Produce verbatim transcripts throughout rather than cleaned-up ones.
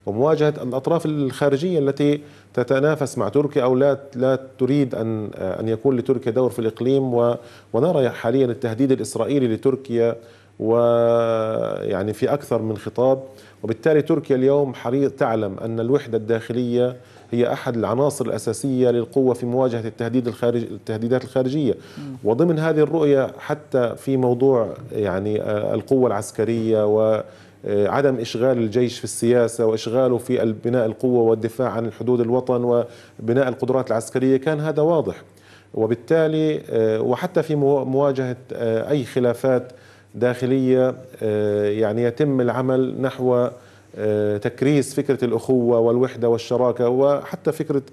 ومواجهة الأطراف الخارجية التي تتنافس مع تركيا أو لا لا تريد أن أن يكون لتركيا دور في الإقليم. ونرى حاليا التهديد الإسرائيلي لتركيا ويعني في أكثر من خطاب. وبالتالي تركيا اليوم حريص تعلم أن الوحدة الداخلية هي أحد العناصر الأساسية للقوة في مواجهة التهديد الخارج التهديدات الخارجية. وضمن هذه الرؤية حتى في موضوع يعني القوة العسكرية و عدم إشغال الجيش في السياسة وإشغاله في بناء القوة والدفاع عن الحدود الوطن وبناء القدرات العسكرية كان هذا واضح. وبالتالي وحتى في مواجهة أي خلافات داخلية يعني يتم العمل نحو تكريس فكرة الأخوة والوحدة والشراكة. وحتى فكرة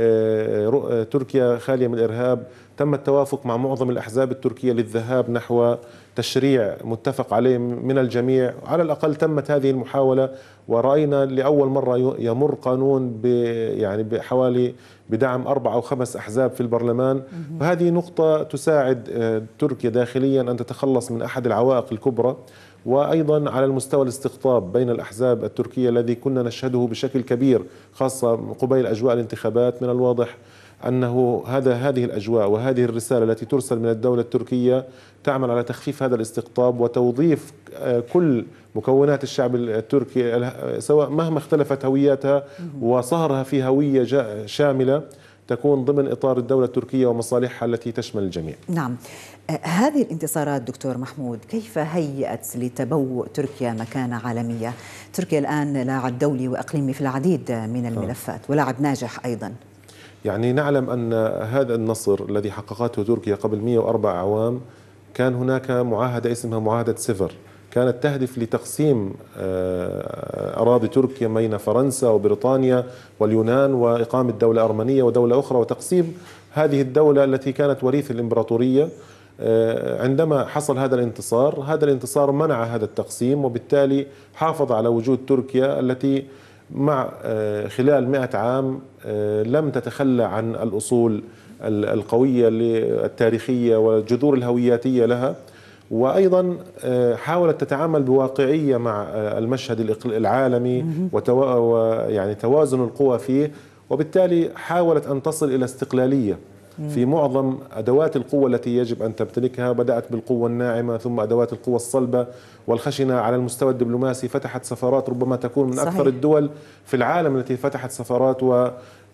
تركيا خالية من الإرهاب تم التوافق مع معظم الأحزاب التركية للذهاب نحو تشريع متفق عليه من الجميع. على الأقل تمت هذه المحاولة ورأينا لأول مرة يمر قانون ب يعني بحوالي بدعم أربع أو خمس أحزاب في البرلمان. وهذه نقطة تساعد تركيا داخليا أن تتخلص من أحد العوائق الكبرى. وأيضا على المستوى الاستقطاب بين الأحزاب التركية الذي كنا نشهده بشكل كبير خاصة قبيل أجواء الانتخابات، من الواضح أنه هذا هذه الأجواء وهذه الرسالة التي ترسل من الدولة التركية تعمل على تخفيف هذا الاستقطاب وتوظيف كل مكونات الشعب التركي سواء مهما اختلفت هوياتها وصهرها في هوية شاملة تكون ضمن إطار الدولة التركية ومصالحها التي تشمل الجميع. نعم، هذه الانتصارات دكتور محمود كيف هيأت لتبوء تركيا مكانة عالمية؟ تركيا الآن لاعب دولي وإقليمي في العديد من الملفات ولاعب ناجح أيضا. يعني نعلم أن هذا النصر الذي حققته تركيا قبل مئة وأربع أعوام كان هناك معاهدة اسمها معاهدة سيفر، كانت تهدف لتقسيم أراضي تركيا بين فرنسا وبريطانيا واليونان وإقامة دولة أرمنية ودولة أخرى وتقسيم هذه الدولة التي كانت وريث الإمبراطورية. عندما حصل هذا الانتصار هذا الانتصار منع هذا التقسيم وبالتالي حافظ على وجود تركيا التي مع خلال مئة عام لم تتخلى عن الأصول القوية التاريخية والجذور الهوياتية لها. وأيضا حاولت تتعامل بواقعية مع المشهد العالمي ويعني توازن القوى فيه. وبالتالي حاولت أن تصل إلى استقلالية في معظم أدوات القوة التي يجب أن تمتلكها. بدأت بالقوة الناعمة ثم أدوات القوة الصلبة والخشنة. على المستوى الدبلوماسي فتحت سفارات ربما تكون من أكثر الدول في العالم التي فتحت سفارات و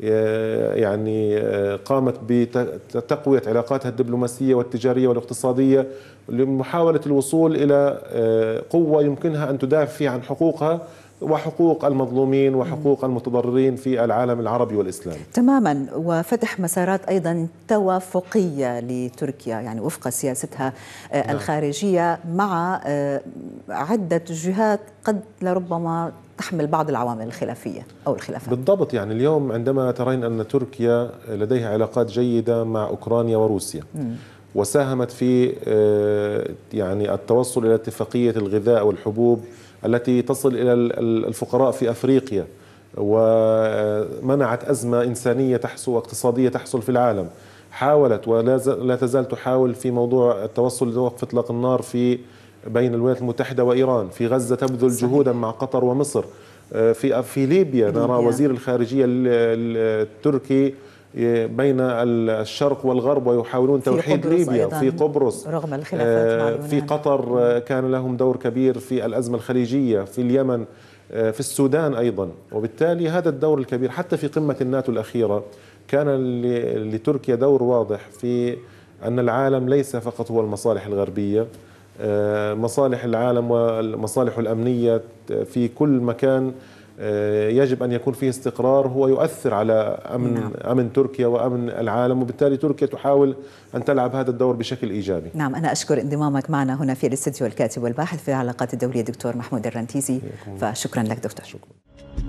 يعني قامت بتقوية علاقاتها الدبلوماسية والتجارية والاقتصادية لمحاولة الوصول إلى قوة يمكنها أن تدافع فيها عن حقوقها وحقوق المظلومين وحقوق المتضررين في العالم العربي والإسلامي. تماما، وفتح مسارات أيضا توافقية لتركيا يعني وفق سياستها الخارجية مع عدة جهات قد لربما تحمل بعض العوامل الخلافية أو الخلافات. بالضبط، يعني اليوم عندما ترين أن تركيا لديها علاقات جيدة مع أوكرانيا وروسيا م. وساهمت في يعني التوصل إلى اتفاقية الغذاء والحبوب التي تصل إلى الفقراء في أفريقيا ومنعت أزمة إنسانية تحصل واقتصادية تحصل في العالم. حاولت ولا تزال تحاول في موضوع التوصل لوقف إطلاق النار في بين الولايات المتحدة وإيران. في غزة تبذل جهودا مع قطر ومصر. في في ليبيا نرى وزير الخارجية التركي بين الشرق والغرب ويحاولون توحيد ليبيا. في قبرص رغم الخلافات مع اليونان. في قطر كان لهم دور كبير في الأزمة الخليجية. في اليمن، في السودان أيضا. وبالتالي هذا الدور الكبير حتى في قمة الناتو الأخيرة كان لتركيا دور واضح في أن العالم ليس فقط هو المصالح الغربية، مصالح العالم ومصالحه الأمنية في كل مكان يجب أن يكون فيه استقرار هو يؤثر على أمن نعم. أمن تركيا وأمن العالم. وبالتالي تركيا تحاول أن تلعب هذا الدور بشكل إيجابي. نعم، أنا أشكر انضمامك معنا هنا في الاستديو الكاتب والباحث في العلاقات الدولية دكتور محمود الرنتيزي، فشكرا لك دكتور. شكرا.